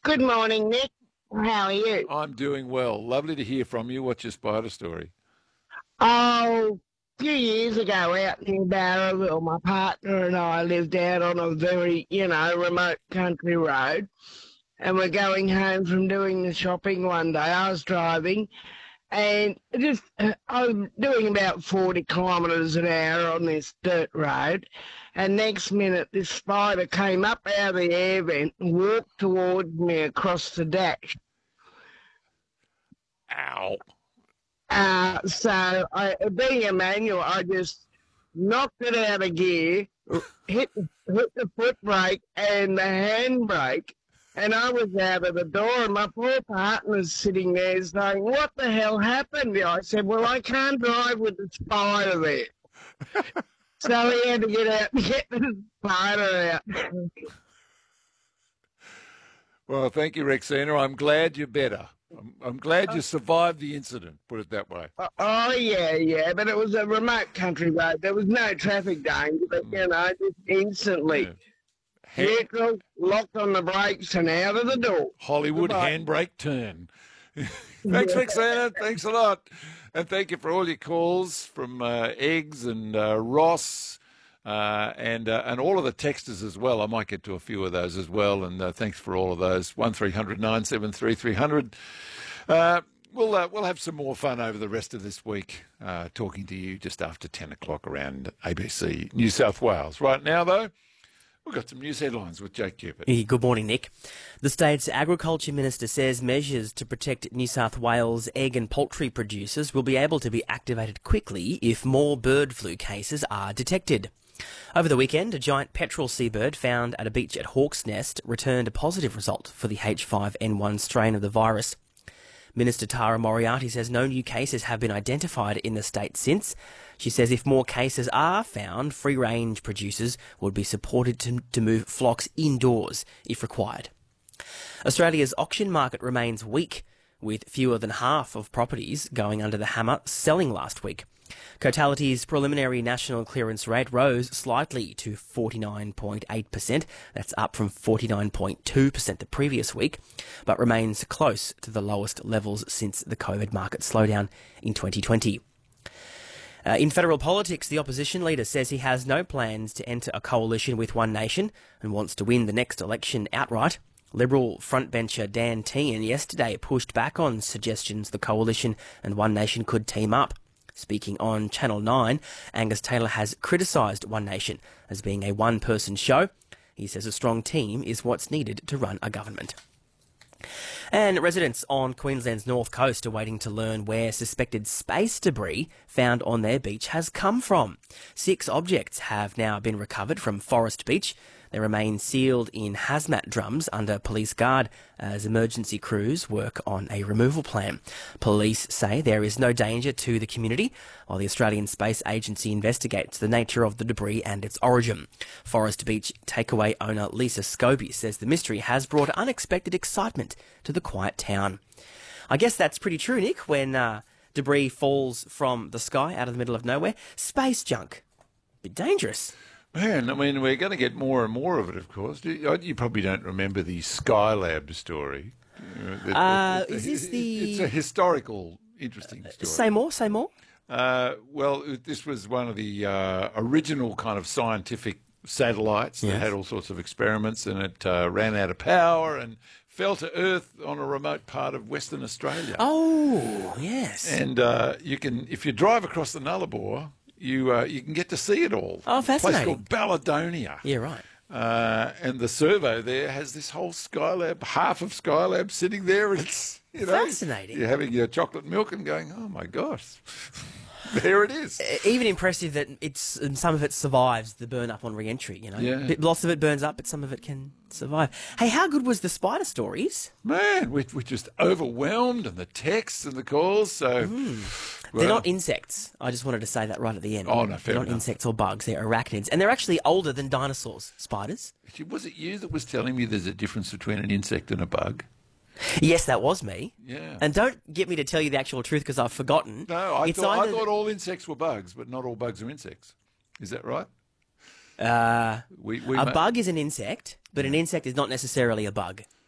Good morning, Nick. How are you? I'm doing well. Lovely to hear from you. What's your spider story? Oh, a few years ago out near Barraville, my partner and I lived out on a very, remote country road. And we're going home from doing the shopping one day. I was driving and I'm doing about 40 kilometres an hour on this dirt road. And next minute, this spider came up out of the air vent and walked towards me across the dash. Ow. Being a manual, I just knocked it out of gear, hit the foot brake and the handbrake, and I was out of the door. And my poor partner's sitting there saying, "What the hell happened?" I said, "Well, I can't drive with the spider there." So he had to get out and get the spider out. Well, thank you, Rexina. I'm glad you're better. I'm glad you survived the incident, put it that way. Yeah, but it was a remote country road. There was no traffic danger, but just instantly. Yeah. Neutral, locked on the brakes and out of the door. Hollywood Goodbye. handbrake turn. Thanks, Rexina. Thanks a lot. And thank you for all your calls from Eggs and Ross and all of the texters as well. I might get to a few of those as well. And thanks for all of those. 1300 973 300. We'll have some more fun over the rest of this week talking to you just after 10 o'clock around ABC New South Wales. Right now, though, we've got some news headlines with Jake Cupid. Good morning, Nick. The state's Agriculture Minister says measures to protect New South Wales egg and poultry producers will be able to be activated quickly if more bird flu cases are detected. Over the weekend, a giant petrel seabird found at a beach at Hawk's Nest returned a positive result for the H5N1 strain of the virus. Minister Tara Moriarty says no new cases have been identified in the state since. She says if more cases are found, free-range producers would be supported to move flocks indoors if required. Australia's auction market remains weak, with fewer than half of properties going under the hammer selling last week. Cotality's preliminary national clearance rate rose slightly to 49.8%. That's up from 49.2% the previous week, but remains close to the lowest levels since the COVID market slowdown in 2020. In federal politics, the opposition leader says he has no plans to enter a coalition with One Nation and wants to win the next election outright. Liberal frontbencher Dan Tehan yesterday pushed back on suggestions the coalition and One Nation could team up. Speaking on Channel 9, Angus Taylor has criticised One Nation as being a one-person show. He says a strong team is what's needed to run a government. And residents on Queensland's north coast are waiting to learn where suspected space debris found on their beach has come from. 6 objects have now been recovered from Forest Beach. They remain sealed in hazmat drums under police guard as emergency crews work on a removal plan. Police say there is no danger to the community, while the Australian Space Agency investigates the nature of the debris and its origin. Forest Beach takeaway owner Lisa Scobie says the mystery has brought unexpected excitement to the quiet town. I guess that's pretty true, Nick, when debris falls from the sky out of the middle of nowhere. Space junk. Bit dangerous. Man, I mean, we're going to get more and more of it, of course. You probably don't remember the Skylab story. Is this the... It's a historical, interesting story. Say more. Well, this was one of the original kind of scientific satellites that had all sorts of experiments, and it ran out of power and fell to Earth on a remote part of Western Australia. Oh, yes. And you can, if you drive across the Nullarbor, you can get to see it all. Oh, fascinating. A place called Balladonia. Yeah, right. And the servo there has this whole Skylab, half of Skylab sitting there, and it's, fascinating. You're having your chocolate milk and going, oh my gosh, there it is. Even impressive that some of it survives the burn up on re-entry. Yeah. Lots of it burns up, but some of it can survive. Hey, how good was the spider stories? Man, we're just overwhelmed, and the texts and the calls. So. They're not insects. I just wanted to say that right at the end. Oh, no, fair They're not enough. insects or bugs. They're arachnids. And they're actually older than dinosaurs, spiders. Was it you that was telling me there's a difference between an insect and a bug? Yes, that was me. Yeah. And don't get me to tell you the actual truth because I've forgotten. No, I thought all insects were bugs, but not all bugs are insects. Is that right? A bug is an insect, but an insect is not necessarily a bug.